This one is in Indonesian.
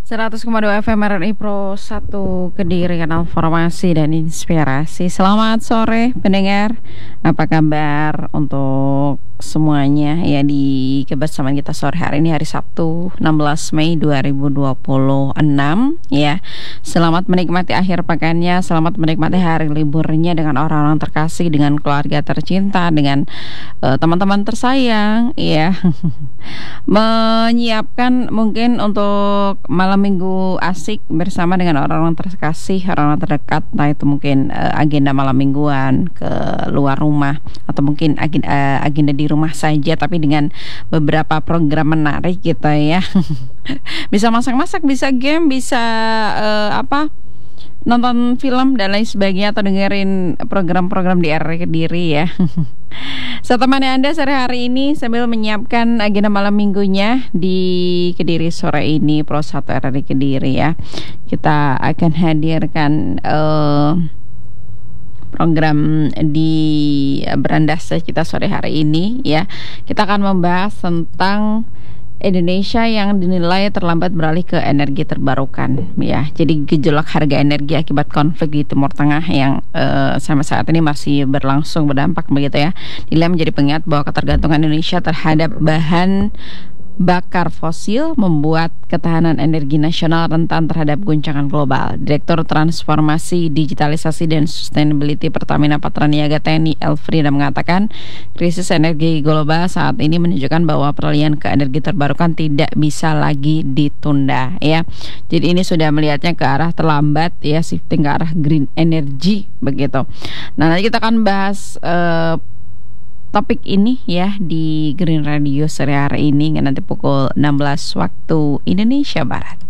100,2 FM RRI Pro 1 Kediri, kanal informasi dan inspirasi. Selamat sore pendengar, apa kabar untuk semuanya ya di kebersamaan kita sore hari ini, hari Sabtu 16 Mei 2026 ya. Selamat menikmati akhir pekannya, selamat menikmati hari liburnya dengan orang-orang terkasih, dengan keluarga tercinta, dengan teman-teman tersayang ya. Menyiapkan mungkin untuk malam minggu asik bersama dengan orang-orang terkasih, orang-orang terdekat, entah itu mungkin agenda malam mingguan ke luar rumah atau mungkin agenda di rumah saja tapi dengan beberapa program menarik gitu ya. Bisa masak-masak, bisa game, bisa nonton film dan lain sebagainya, atau dengerin program-program di RRI Kediri ya. Saya temani Anda sore hari ini sambil menyiapkan agenda malam minggunya di Kediri sore ini, Pro 1 RRI Kediri ya. Kita akan hadirkan program di berandasa kita sore hari ini ya. Kita akan membahas tentang Indonesia yang dinilai terlambat beralih ke energi terbarukan ya. Jadi gejolak harga energi akibat konflik di Timur Tengah yang sampai saat ini masih berlangsung, berdampak begitu ya, dinilai menjadi pengingat bahwa ketergantungan Indonesia terhadap bahan bakar fosil membuat ketahanan energi nasional rentan terhadap guncangan global. Direktur Transformasi Digitalisasi dan Sustainability Pertamina Patraniaga TNI Elfrieda mengatakan krisis energi global saat ini menunjukkan bahwa peralihan ke energi terbarukan tidak bisa lagi ditunda ya. Jadi ini sudah melihatnya ke arah terlambat ya, shifting ke arah green energy begitu. Nah, nanti kita akan bahas topik ini ya di Green Radio sore hari ini nanti pukul 16 waktu Indonesia Barat.